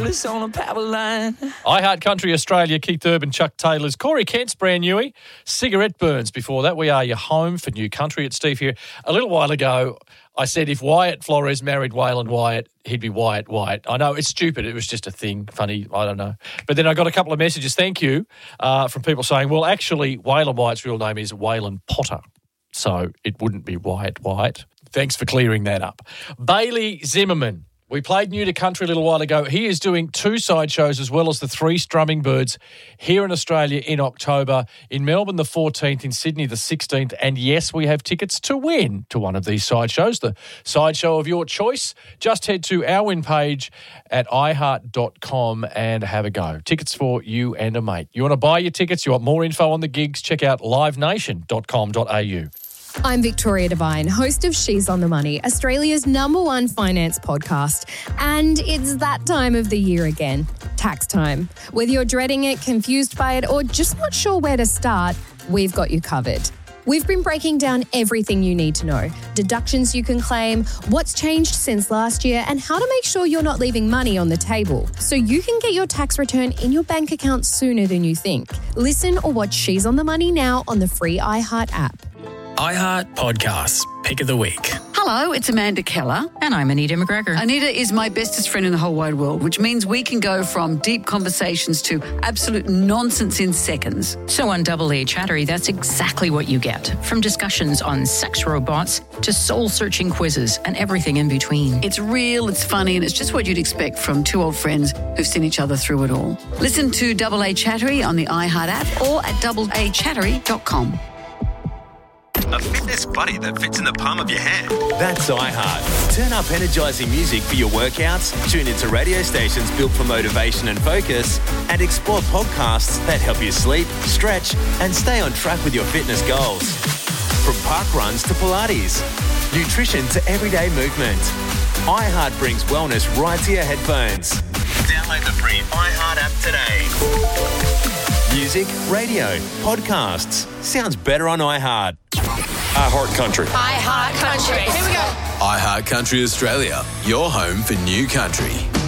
Elvis on a power line. I Heart Country Australia, Keith Urban, Chuck Taylor's, Corey Kent's brand newie, Cigarette Burns before that. We are your home for new country. It's Steve here. A little while ago, I said if Wyatt Flores married Waylon Wyatt, he'd be Wyatt. I know, it's stupid. It was just a thing. Funny, I don't know. But then I got a couple of messages, thank you, from people saying, well, actually, Waylon Wyatt's real name is Waylon Potter. So it wouldn't be Wyatt. Thanks for clearing that up. Bailey Zimmerman. We played New to Country a little while ago. He is doing 2 sideshows as well as the 3 Strumming Birds here in Australia in October, in Melbourne the 14th, in Sydney the 16th. And yes, we have tickets to win to one of these sideshows, the sideshow of your choice. Just head to our win page at iheart.com and have a go. Tickets for you and a mate. You want to buy your tickets? You want more info on the gigs? Check out livenation.com.au. I'm Victoria Devine, host of She's on the Money, Australia's #1 finance podcast. And it's that time of the year again, tax time. Whether you're dreading it, confused by it, or just not sure where to start, we've got you covered. We've been breaking down everything you need to know, deductions you can claim, what's changed since last year, and how to make sure you're not leaving money on the table so you can get your tax return in your bank account sooner than you think. Listen or watch She's on the Money now on the free iHeart app. iHeart Podcasts, Pick of the Week. Hello, it's Amanda Keller. And I'm Anita McGregor. Anita is my bestest friend in the whole wide world, which means we can go from deep conversations to absolute nonsense in seconds. So on Double A Chattery, that's exactly what you get. From discussions on sex robots to soul-searching quizzes and everything in between. It's real, it's funny, and it's just what you'd expect from 2 old friends who've seen each other through it all. Listen to Double A Chattery on the iHeart app or at doubleachattery.com. A fitness buddy that fits in the palm of your hand. That's iHeart. Turn up energising music for your workouts, tune into radio stations built for motivation and focus, and explore podcasts that help you sleep, stretch, and stay on track with your fitness goals. From park runs to Pilates, nutrition to everyday movement, iHeart brings wellness right to your headphones. Download the free iHeart app today. Music, radio, podcasts. Sounds better on iHeart. iHeart Country. iHeart Country. Here we go. iHeart Country Australia, your home for new country.